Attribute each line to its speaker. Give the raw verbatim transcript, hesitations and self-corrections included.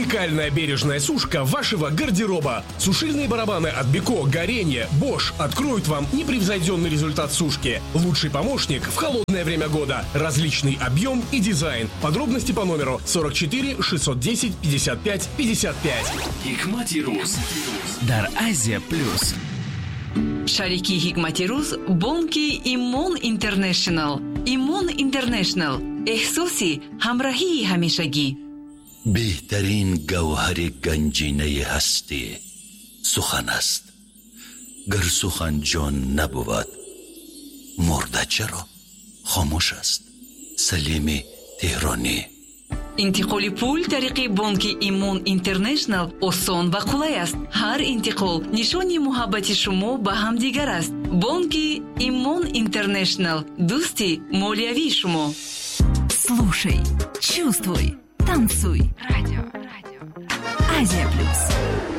Speaker 1: Уникальная бережная сушка вашего гардероба. Сушильные барабаны от Беко, Горение, Bosch откроют вам непревзойденный результат сушки. Лучший помощник в холодное время года. Различный объем и дизайн. Подробности по номеру сорок четыре шестьсот десять пятьдесят пять пятьдесят пять.
Speaker 2: Hikmati Ruz дар Азия Плюс.
Speaker 3: Шарики Hikmati Ruz бонки Имон Интернешнл. Имон Интернешнл. احساسی همراهی همیشگی.
Speaker 4: بهترین گوهر گنجینه هستی سخن است. گر سخن جان نبود مرده چرا خاموش است. سلیم تهرانی.
Speaker 3: انتقال پول طریق بانک ایمون اینترنشنل آسان و قلای است. هر انتقال نشانی محبت شما به همدیگر است. بانک ایمون اینترنشنل دوستی مالیوی شما.
Speaker 5: Слушай, чувствуй, танцуй. Радио, радио. Азия Плюс.